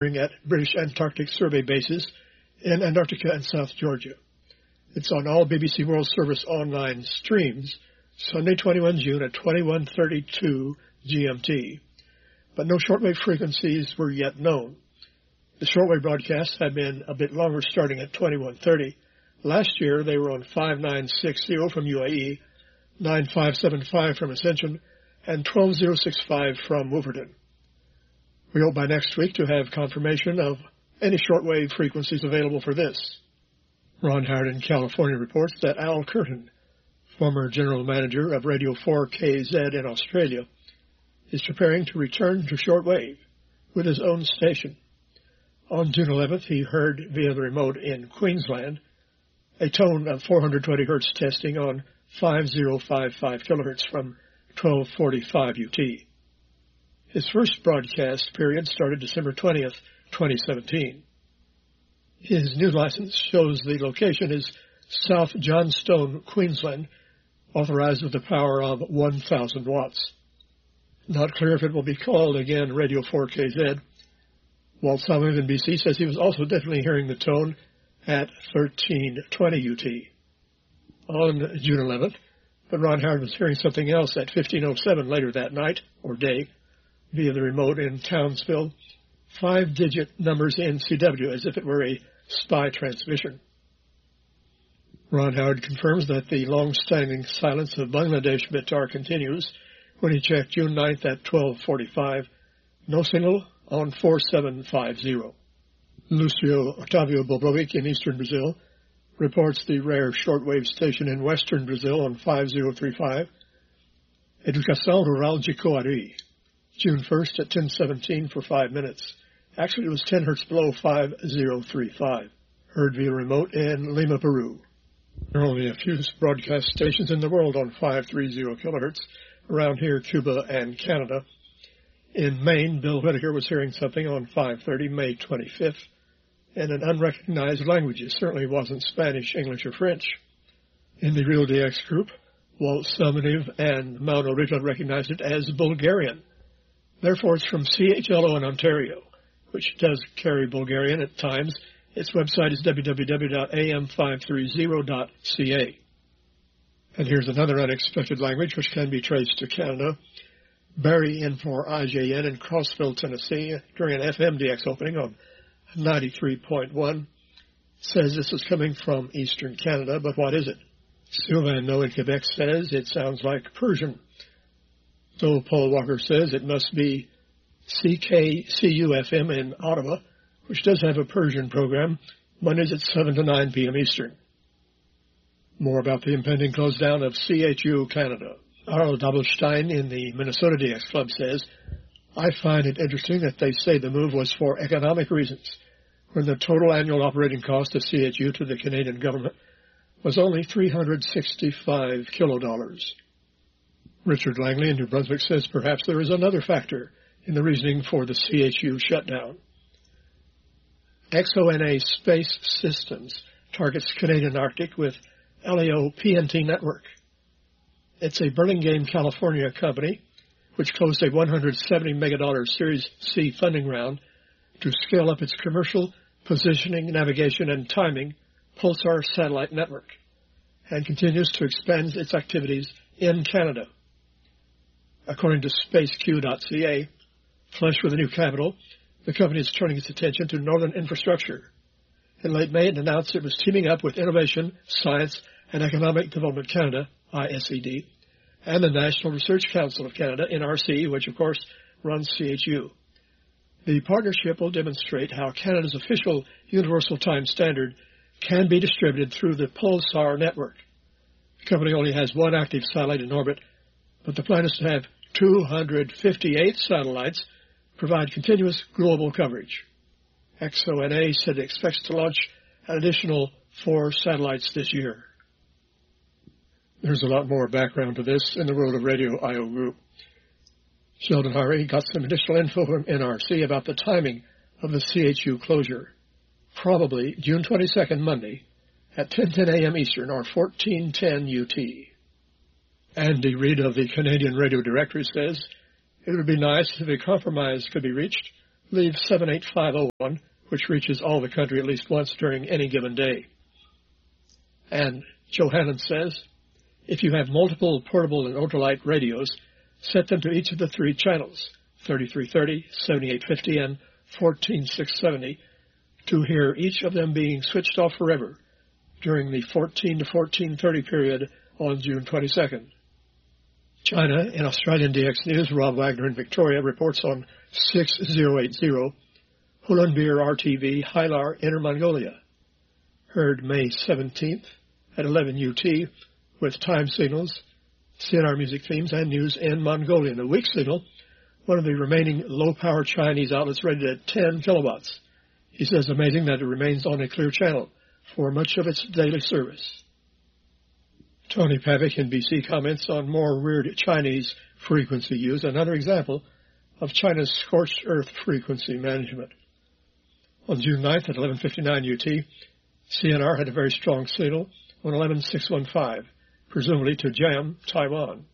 at British Antarctic Survey bases in Antarctica and South Georgia. It's on all BBC World Service online streams, Sunday 21 June at 21:32 GMT. But no shortwave frequencies were yet known. The shortwave broadcasts had been a bit longer, starting at 21:30. Last year, they were on 5960 from UAE, 9575 from Ascension, and 12065 from Wolverton. We hope by next week to have confirmation of any shortwave frequencies available for this. Ron Howard in California reports that Al Curtin, former general manager of Radio 4KZ in Australia, is preparing to return to shortwave with his own station. On June 11th, he heard via the remote in Queensland a tone of 420 Hz testing on 5055 kHz from 1245 UT. His first broadcast period started December 20th, 2017. His new license shows the location is South Johnstone, Queensland, authorized with a power of 1,000 watts. Not clear if it will be called again Radio 4KZ. Walt Sullivan in BC says he was also definitely hearing the tone at 1320 UT. On June 11th, but Ron Howard was hearing something else at 1507 later that night, or day, via the remote in Townsville, 5-digit numbers in CW, as if it were a spy transmission. Ron Howard confirms that the long-standing silence of Bangladesh Betar continues when he checked June 9th at 12:45. No signal on 4750. Lucio Otávio Bobrovic in eastern Brazil reports the rare shortwave station in western Brazil on 5035. Educação Rural de Coari, June 1st at 10:17 for 5 minutes. Actually, it was 10 hertz below 5035. Heard via remote in Lima, Peru. There are only a few broadcast stations in the world on 530 kilohertz, around here, Cuba and Canada. In Maine, Bill Whitaker was hearing something on 530, May 25th, in an unrecognized language. It certainly wasn't Spanish, English, or French. In the Real DX group, Walt Selmanev and Mauno Richard recognized it as Bulgarian. Therefore, it's from CHLO in Ontario, which does carry Bulgarian at times. Its website is www.am530.ca. And here's another unexpected language which can be traced to Canada. Barry in for IJN in Crossville, Tennessee, during an FMDX opening on 93.1, says this is coming from Eastern Canada, but what is it? Sylvain No in Quebec says it sounds like Persian. So Paul Walker says it must be CKCU-FM in Ottawa, which does have a Persian program, Mondays at 7 to 9 p.m. Eastern. More about the impending close down of CHU Canada. Arl Doppelstein in the Minnesota DX Club says, I find it interesting that they say the move was for economic reasons, when the total annual operating cost of CHU to the Canadian government was only $365 kilodollars. Richard Langley in New Brunswick says perhaps there is another factor in the reasoning for the CHU shutdown. XONA Space Systems targets Canadian Arctic with LEO PNT network. It's a Burlingame, California company which closed a $170 million Series C funding round to scale up its commercial positioning, navigation, and timing pulsar satellite network, and continues to expand its activities in Canada. According to SpaceQ.ca, flush with a new capital, the company is turning its attention to northern infrastructure. In late May, it announced it was teaming up with Innovation, Science, and Economic Development Canada, ISED, and the National Research Council of Canada, NRC, which of course runs CHU. The partnership will demonstrate how Canada's official Universal Time Standard can be distributed through the Pulsar network. The company only has one active satellite in orbit, but the plan is to have 258 satellites provide continuous global coverage. XONA said it expects to launch an additional 4 satellites this year. There's a lot more background to this in the World of Radio I.O. group. Sheldon Hari got some additional info from NRC about the timing of the CHU closure. Probably June 22nd, Monday, at 10:10 a.m. Eastern, or 14:10 UT. Andy Reid of the Canadian Radio Directory says, it would be nice if a compromise could be reached leave 78501, which reaches all the country at least once during any given day. And Johannan says, if you have multiple portable and ultralight radios, set them to each of the three channels, 3330, 7850, and 14670, to hear each of them being switched off forever during the 14 to 1430 period on June 22nd. China, in Australian DX News, Rob Wagner in Victoria reports on 6080, Hulunbuir RTV, Hailar, Inner Mongolia. Heard May 17th at 11 UT with time signals, CNR music themes, and news in Mongolian. A weak signal, one of the remaining low-power Chinese outlets rated at 10 kilowatts. He says amazing that it remains on a clear channel for much of its daily service. Tony Pavick in BC comments on more weird Chinese frequency use, another example of China's scorched earth frequency management. On June 9th at 11:59 UT, CNR had a very strong signal on 11615, presumably to Jam, Taiwan.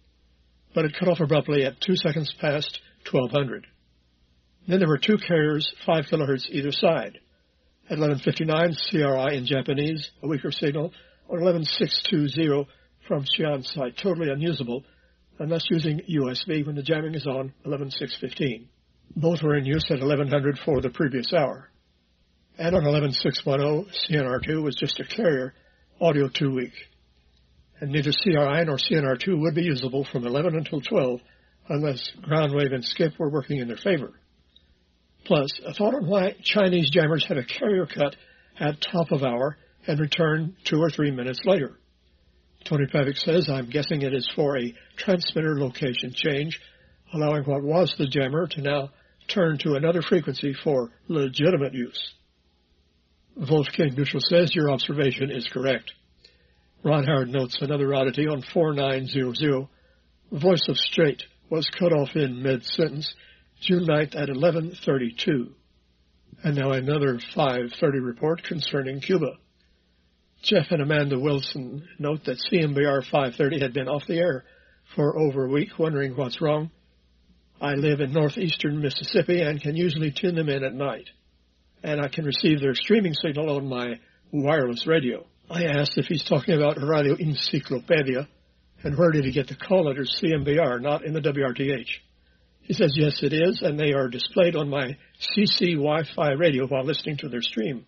But it cut off abruptly at 2 seconds past 1200. Then there were two carriers, 5 kilohertz either side. At 11:59, CRI in Japanese, a weaker signal, on 11620 from Xi'an site, totally unusable, unless using USB when the jamming is on 11615. Both were in use at 1100 for the previous hour. And on 11610, CNR2 was just a carrier, audio 2 weak. And neither CRI nor CNR2 would be usable from 11 until 12 unless Groundwave and Skip were working in their favor. Plus, a thought on why Chinese jammers have a carrier cut at top of hour and return 2 or 3 minutes later. Tony Pavick says, I'm guessing it is for a transmitter location change, allowing what was the jammer to now turn to another frequency for legitimate use. Wolfgang Duschel says, your observation is correct. Ron Howard notes another oddity on 4900. Voice of Straight was cut off in mid-sentence, June 9th at 11:32. And now another 5:30 report concerning Cuba. Jeff and Amanda Wilson note that CMBR 530 had been off the air for over a week, wondering what's wrong. I live in northeastern Mississippi and can usually tune them in at night. And I can receive their streaming signal on my wireless radio. I asked if he's talking about Radio Enciclopedia, and where did he get the call letters CMBR, not in the WRTH? He says, yes, it is, and they are displayed on my CC Wi-Fi radio while listening to their stream.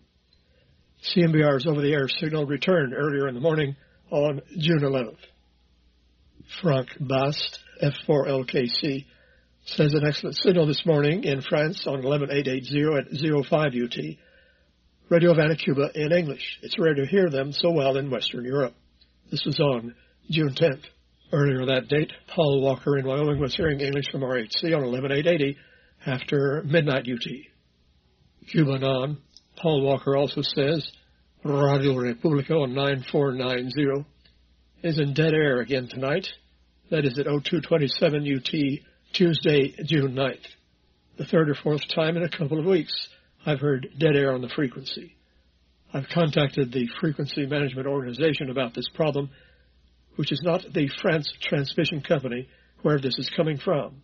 CMBR's over-the-air signal returned earlier in the morning on June 11th. Frank Bast, F4LKC, says an excellent signal this morning in France on 11880 at 05 UT. Radio Havana, Cuba in English. It's rare to hear them so well in Western Europe. This was on June 10th. Earlier that date, Paul Walker in Wyoming was hearing English from RHC on 11880 after midnight UT. Cuba on. Paul Walker also says Radio Republica on 9490 is in dead air again tonight. That is at 0227 UT, Tuesday, June 9th. The third or fourth time in a couple of weeks I've heard dead air on the frequency. I've contacted the Frequency Management Organization about this problem, which is not the France Transmission Company where this is coming from.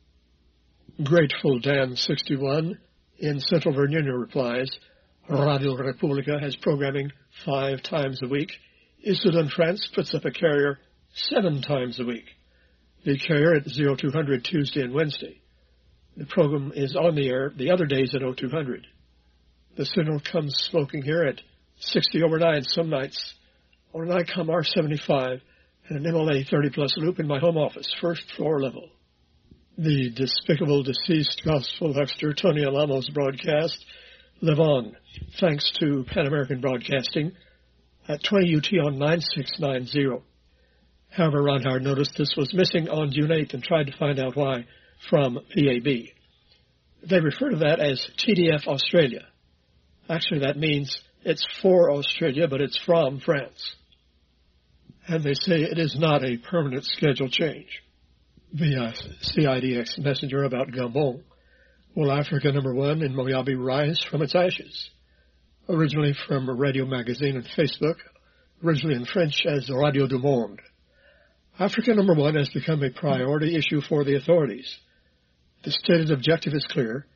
Grateful Dan 61 in Central Virginia replies, Radio Republica has programming 5 times a week. Issoudun France puts up a carrier 7 times a week. The carrier at 0200 Tuesday and Wednesday. The program is on the air the other days at 0200. The signal comes smoking here at 60 over 9 some nights on an ICOM R75 and an MLA 30-plus loop in my home office, first floor level. The despicable deceased gospel huckster Tony Alamo's broadcast live on, thanks to Pan American Broadcasting at 20 UT on 9690. However, Ron Howard noticed this was missing on June 8th and tried to find out why from PAB. They refer to that as TDF Australia. Actually, that means it's for Australia, but it's from France. And they say it is not a permanent schedule change. Via CIDX messenger about Gabon. Will Africa #1 in Moyabe rise from its ashes? Originally from Radio Magazine and Facebook, originally in French as Radio du Monde. Africa #1 has become a priority issue for the authorities. The stated objective is clear,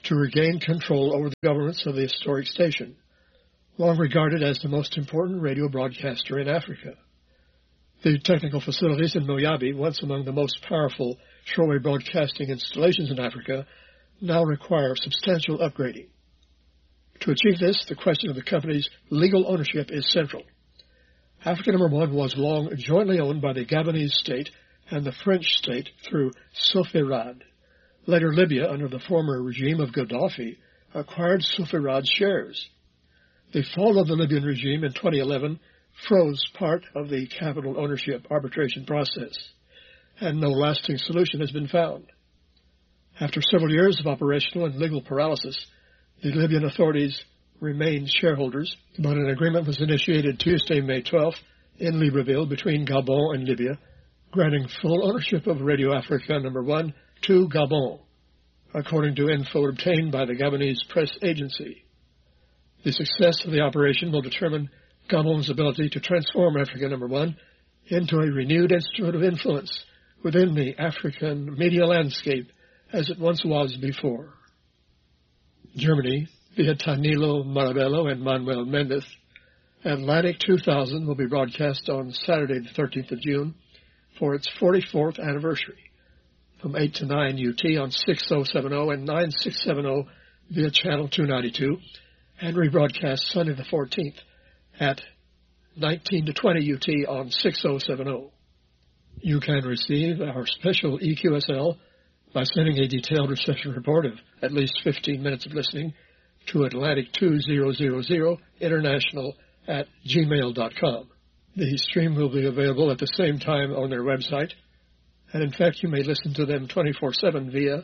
to regain control over the governance of the historic station, long regarded as the most important radio broadcaster in Africa. The technical facilities in Moyabe, once among the most powerful shortwave broadcasting installations in Africa, now require substantial upgrading. To achieve this, the question of the company's legal ownership is central. Africa No. 1 was long jointly owned by the Gabonese state and the French state through Soferrad. Later, Libya, under the former regime of Gaddafi, acquired Soferrad's shares. The fall of the Libyan regime in 2011 froze part of the capital ownership arbitration process, and no lasting solution has been found. After several years of operational and legal paralysis, the Libyan authorities remained shareholders, but an agreement was initiated Tuesday, May 12th, in Libreville between Gabon and Libya, granting full ownership of Radio Africa No. 1 to Gabon, according to info obtained by the Gabonese press agency. The success of the operation will determine Gabon's ability to transform Africa No. 1 into a renewed instrument of influence within the African media landscape as it once was before. Germany, via Danilo Marabello and Manuel Mendez, Atlantic 2000 will be broadcast on Saturday the 13th of June for its 44th anniversary, from 8 to 9 UT on 6070 and 9670 via Channel 292, and rebroadcast Sunday the 14th at 19 to 20 UT on 6070. You can receive our special EQSL by sending a detailed reception report of at least 15 minutes of listening to Atlantic2000 International at gmail.com. The stream will be available at the same time on their website, and in fact you may listen to them 24/7 via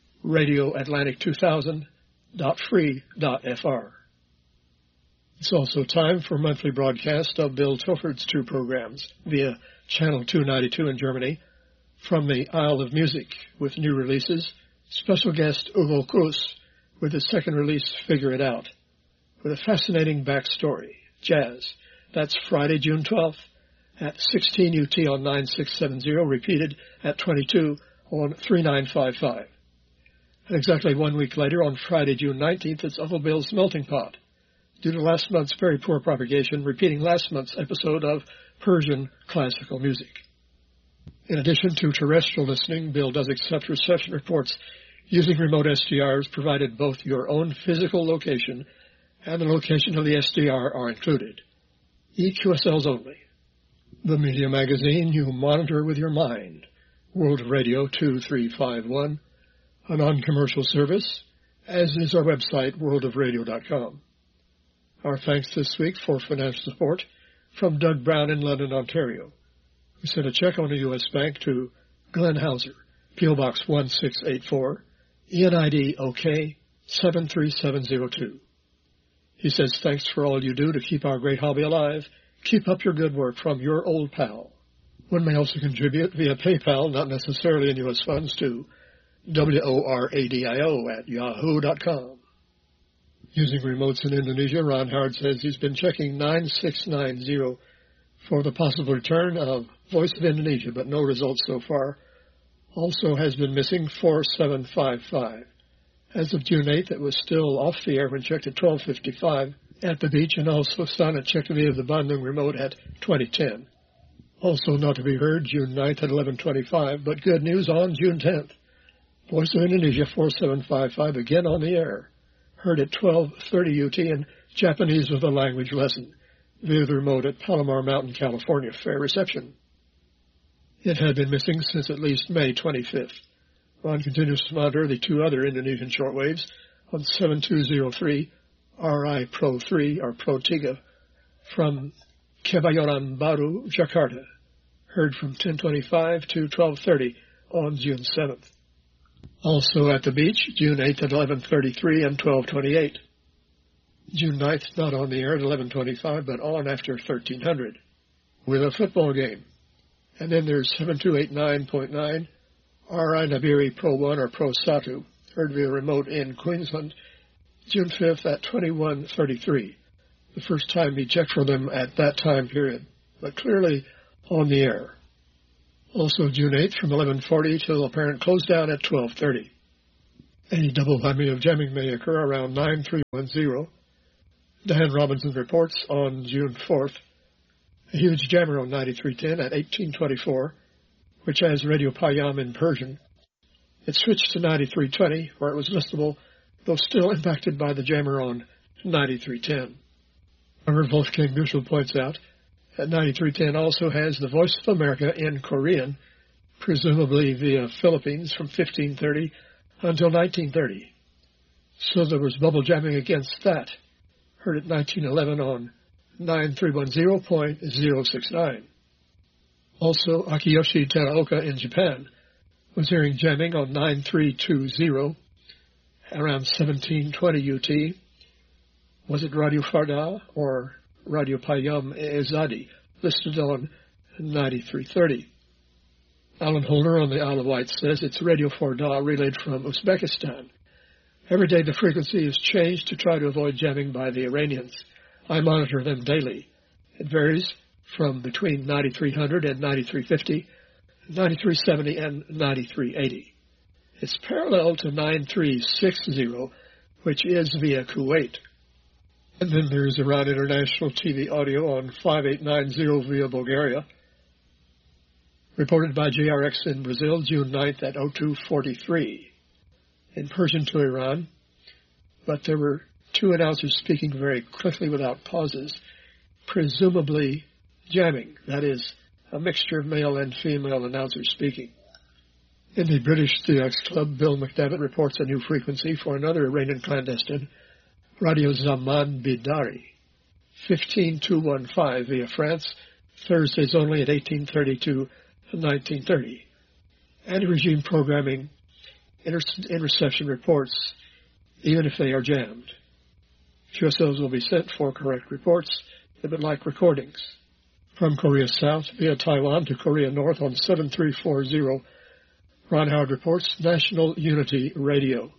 radioatlantic2000.free.fr. It's also time for monthly broadcast of Bill Tilford's two programs via Channel 292 in Germany, from the Isle of Music with new releases, special guest Hugo Cruz with his second release, Figure It Out, with a fascinating backstory, jazz. That's Friday, June 12th at 16 UT on 9670, repeated at 22 on 3955. And exactly 1 week later, on Friday, June 19th, it's Uncle Bill's Melting Pot, due to last month's very poor propagation, repeating last month's episode of Persian classical music. In addition to terrestrial listening, Bill does accept reception reports using remote SDRs, provided both your own physical location and the location of the SDR are included. EQSLs only. The media magazine you monitor with your mind. World of Radio 2351, a non-commercial service, as is our website, worldofradio.com. Our thanks this week for financial support from Doug Brown in London, Ontario, who sent a check on a U.S. bank to Glenn Hauser, P.O. Box 1684, ENID OK 73702. He says, thanks for all you do to keep our great hobby alive. Keep up your good work, from your old pal. One may also contribute via PayPal, not necessarily in U.S. funds, to WORADIO@yahoo.com. Using remotes in Indonesia, Ron Howard says he's been checking 9690 for the possible return of Voice of Indonesia, but no results so far. Also has been missing 4755. As of June 8th, it was still off the air when checked at 12:55 at the beach, and also Sana checked via the Bandung remote at 2010. Also not to be heard June 9th at 11:25, but good news on June 10th. Voice of Indonesia 4755 again on the air. Heard at 12:30 UT in Japanese with a language lesson via the remote at Palomar Mountain, California. Fair reception. It had been missing since at least May 25th. Ron continues to monitor the two other Indonesian shortwaves on 7203 RI Pro 3 or Pro Tiga from Kebayoran Baru, Jakarta. Heard from 10:25 to 12:30 on June 7th. Also at the beach, June 8th at 11:33 and 12:28. June 9th, not on the air at 11:25, but on after 1300 with a football game. And then there's 7289.9 RI Nabiri Pro 1 or Pro Satu, heard via remote in Queensland, June 5th at 21:33. The first time he checked for them at that time period, but clearly on the air. Also June 8th from 11:40 till apparent close down at 12:30. A double whammy of jamming may occur around 9310. Dan Robinson reports on June 4th, a huge jammer on 9310 at 1824, which has Radio Payam in Persian. It switched to 9320, where it was listable, though still impacted by the jammer on 9310. However, Wolfgang Bushel points out that 9310 also has the Voice of America in Korean, presumably via Philippines from 1530 until 1930. So there was bubble jamming against that, heard at 1911 on 9310.069. Also, Akiyoshi Teraoka in Japan was hearing jamming on 9320 around 1720 UT. Was it Radio Farda or Radio Payam Ezadi, listed on 9330? Alan Holder on the Isle of Wight says it's Radio Farda relayed from Uzbekistan. Every day the frequency is changed to try to avoid jamming by the Iranians. I monitor them daily. It varies from between 9300 and 9350, 9370 and 9380. It's parallel to 9360, which is via Kuwait. And then there's Iran International TV audio on 5890 via Bulgaria. Reported by JRX in Brazil, June 9th at 0243. In Persian to Iran, but there were two announcers speaking very quickly without pauses, presumably jamming, that is, a mixture of male and female announcers speaking. In the British DX Club, Bill McDevitt reports a new frequency for another Iranian clandestine, Radio Zaman Bidari, 15215 via France, Thursdays only at 1832 and 1930. Anti-regime programming, interception reports, even if they are jammed. QSLs will be sent for correct reports, a bit like recordings. From Korea South via Taiwan to Korea North on 7340, Ron Howard reports National Unity Radio.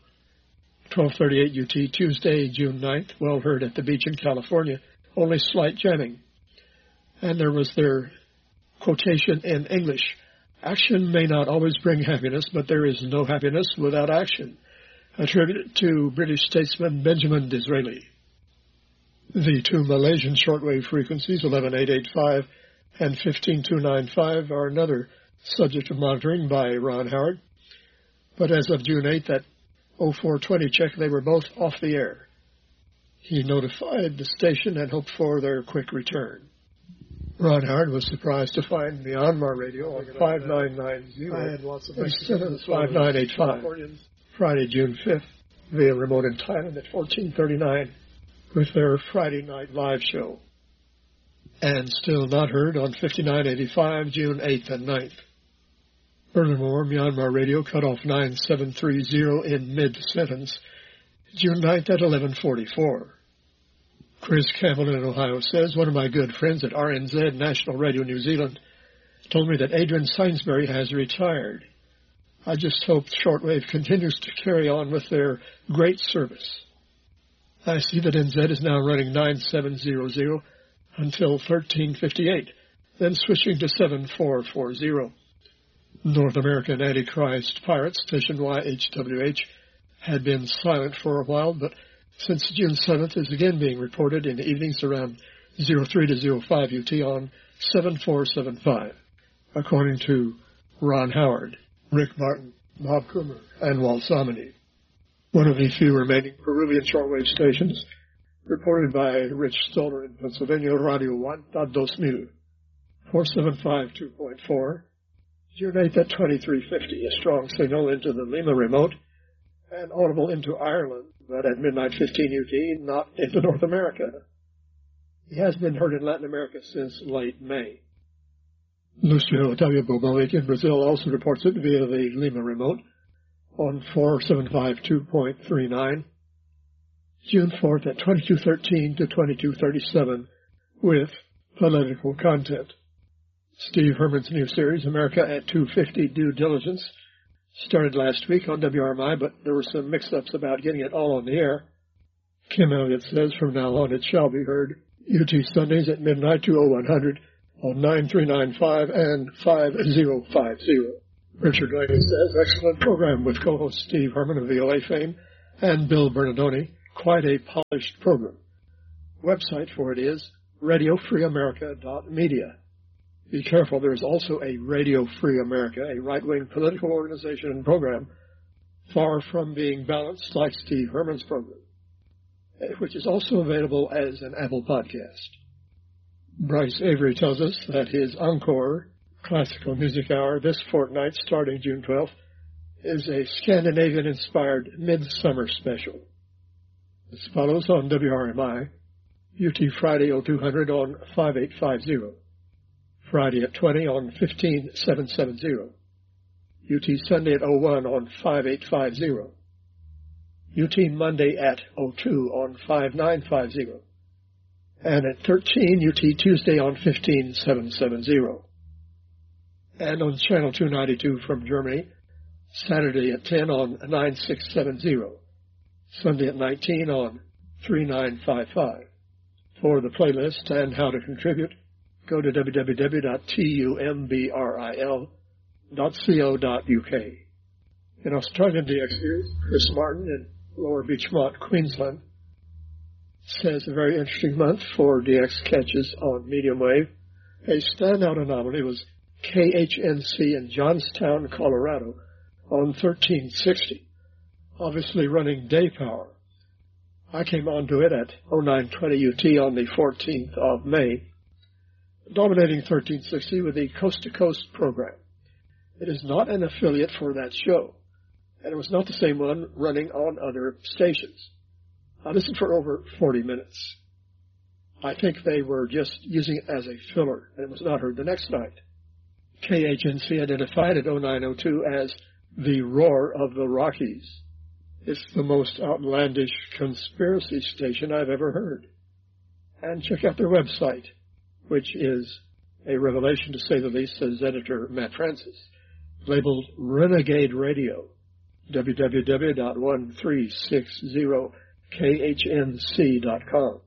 1238 UT, Tuesday, June 9th, well heard at the beach in California, only slight jamming. And there was their quotation in English. Action may not always bring happiness, but there is no happiness without action. Attributed to British statesman Benjamin Disraeli. The two Malaysian shortwave frequencies, 11885 and 15295, are another subject of monitoring by Ron Howard. But as of June 8th at 0420 check, they were both off the air. He notified the station and hoped for their quick return. Ron Howard was surprised to find Myanmar radio on 5990 instead of 5985, Friday, June 5th, via remote in Thailand at 1439 with their Friday night live show. And still not heard on 5985, June 8th and 9th. Furthermore, Myanmar radio cut off 9730 in mid-sentence, June 9th at 1144. Chris Campbell in Ohio says, one of my good friends at RNZ, National Radio New Zealand, told me that Adrian Sainsbury has retired. I just hope shortwave continues to carry on with their great service. I see that NZ is now running 9700 until 1358, then switching to 7440. North American Antichrist Pirates, station YHWH, had been silent for a while, but since June 7th is again being reported in the evenings around 03 to 05 UT on 7475, according to Ron Howard, Rick Martin, Bob Coomer, and Walt Somany. One of the few remaining Peruvian shortwave stations, reported by Rich Stoller in Pennsylvania, Radio Wanta 2000, 475 2.4, June 8th at 2350, a strong signal into the Lima remote, and audible into Ireland, but at midnight 15 UT, not into North America. He has been heard in Latin America since late May. Lucio Otávio Bobovic in Brazil also reports it via the Lima remote on 4752.39, June 4th at 2213 to 2237 with political content. Steve Herman's new series, America at 250 Due Diligence, started last week on WRMI, but there were some mix-ups about getting it all on the air. Kim Elliott says from now on it shall be heard UT Sundays at midnight to 0100 on 9395 and 5050. Richard Lane says, excellent program with co-host Steve Herman of VOA fame and Bill Bernardoni. Quite a polished program. Website for it is radiofreeamerica.media. Be careful, there is also a Radio Free America, a right-wing political organization and program, far from being balanced like Steve Herman's program, which is also available as an Apple podcast. Bryce Avery tells us that his Encore Classical Music Hour this fortnight, starting June 12th, is a Scandinavian-inspired midsummer special. As follows on WRMI, UT Friday 0200 on 5850, Friday at 20 on 15770, UT Sunday at 01 on 5850, UT Monday at 02 on 5950, and at 13 UT Tuesday on 15770. And on Channel 292 from Germany, Saturday at 10 on 9670, Sunday at 19 on 3955. For the playlist and how to contribute, go to www.tumbril.co.uk. In Australian DXers, Chris Martin in Lower Beachmont, Queensland, says a very interesting month for DX catches on medium wave. A standout anomaly was KHNC in Johnstown, Colorado on 1360, obviously running day power. I came onto it at 0920 UT on the 14th of May, dominating 1360 with the Coast to Coast program. It is not an affiliate for that show, and it was not the same one running on other stations. I listened for over 40 minutes. I think they were just using it as a filler, and it was not heard the next night. KHNC identified at 0902 as the Roar of the Rockies. It's the most outlandish conspiracy station I've ever heard. And check out their website, which is a revelation to say the least, says editor Matt Francis, labeled Renegade Radio, www.1360khnc.com.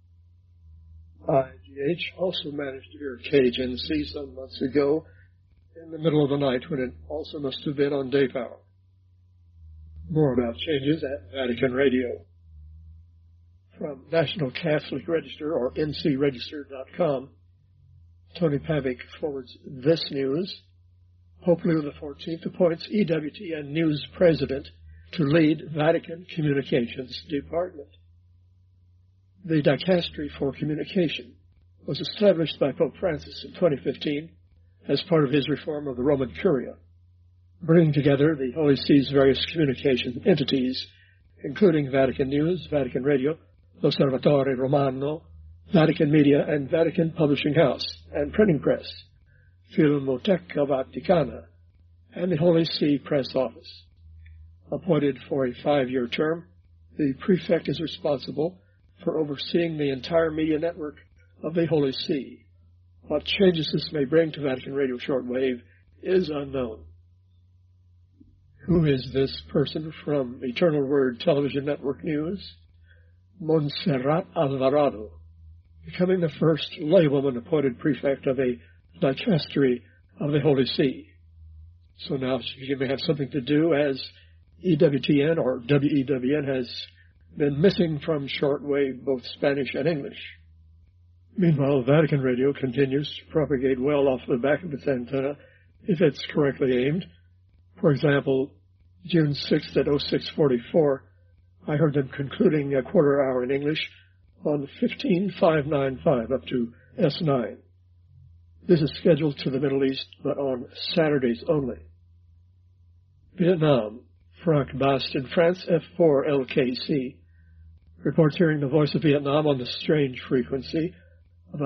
IGH also managed to hear KHNC some months ago in the middle of the night when it also must have been on day power. More about changes at Vatican Radio. From National Catholic Register, or ncregister.com, Tony Pavic forwards this news. Pope Leo XIV appoints EWTN News President to lead Vatican Communications Department. The Dicastery for Communication was established by Pope Francis in 2015 as part of his reform of the Roman Curia, bringing together the Holy See's various communication entities, including Vatican News, Vatican Radio, L'Osservatore Romano, Vatican Media, and Vatican Publishing House and Printing Press, Filmoteca Vaticana, and the Holy See Press Office. Appointed for a 5-year term, the prefect is responsible for overseeing the entire media network of the Holy See. What changes this may bring to Vatican Radio shortwave is unknown. Who is this person from Eternal Word Television Network News? Montserrat Alvarado, becoming the first laywoman appointed prefect of a dicastery of the Holy See. So now she may have something to do, as EWTN or WEWN has been missing from shortwave, both Spanish and English. Meanwhile, Vatican Radio continues to propagate well off the back of its antenna if it's correctly aimed. For example, June 6th at 0644, I heard them concluding a quarter hour in English on 15595 up to S9. This is scheduled to the Middle East, but on Saturdays only. Vietnam, Frank Bast in France, F4 LKC, reports hearing the Voice of Vietnam on the strange frequency of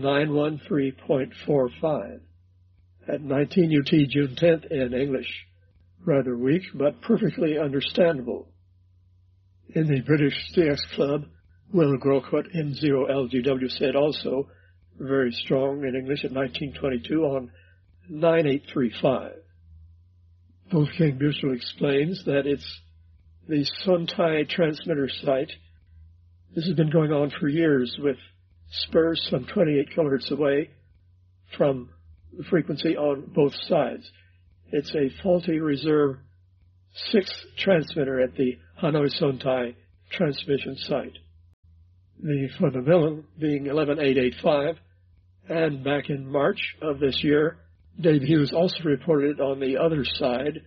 11913.45 at 19 UT June 10th in English. Rather weak, but perfectly understandable. In the British CX Club, Will Grocott M0LGW said also, very strong in English at 1922 on 9835. Wolfgang Büchel explains that it's the Sun Tai transmitter site. This has been going on for years with spurs some 28 kilohertz away from the frequency on both sides. It's a faulty reserve 6th transmitter at the Hanoi Sontai transmission site. For the villain being 11885, and back in March of this year, Dave Hughes also reported on the other side,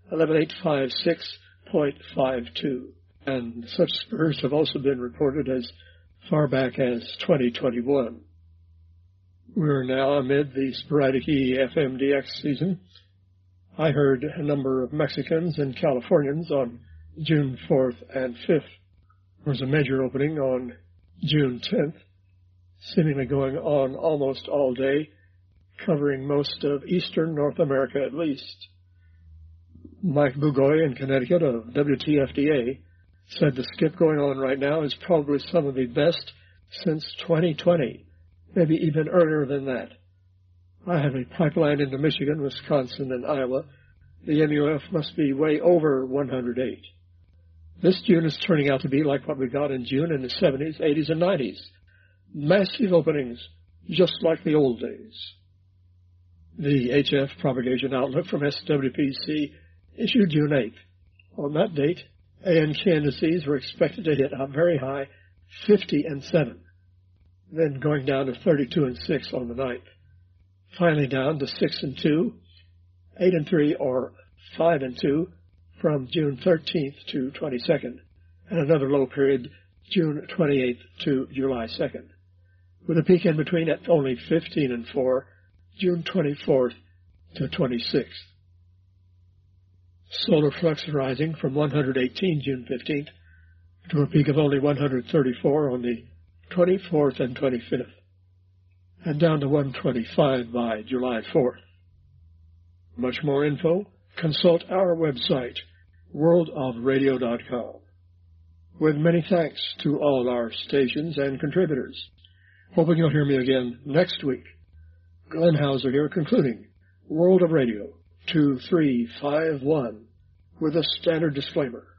11856.52, and such spurs have also been reported as far back as 2021. We're now amid the sporadic EFMDX season. I heard a number of Mexicans and Californians on June 4th and 5th. There was a major opening on June 10th, seemingly going on almost all day, covering most of eastern North America at least. Mike Bugoy in Connecticut of WTFDA said the skip going on right now is probably some of the best since 2020, maybe even earlier than that. I have a pipeline into Michigan, Wisconsin, and Iowa. The MUF must be way over 108. This June is turning out to be like what we got in June in the 70s, 80s, and 90s. Massive openings, just like the old days. The HF propagation outlook from SWPC issued June 8th. On that date, ANK indices were expected to hit a very high 50 and 7, then going down to 32 and 6 on the 9th. Finally down to 6 and 2, 8 and 3, or 5 and 2 from June 13th to 22nd, and another low period June 28th to July 2nd, with a peak in between at only 15 and 4, June 24th to 26th. Solar flux rising from 118 June 15th to a peak of only 134 on the 24th and 25th, and down to 125 by July 4th. Much more info, consult our website, worldofradio.com. With many thanks to all our stations and contributors. Hoping you'll hear me again next week. Glenn Hauser here, concluding World of Radio 2351 with a standard disclaimer.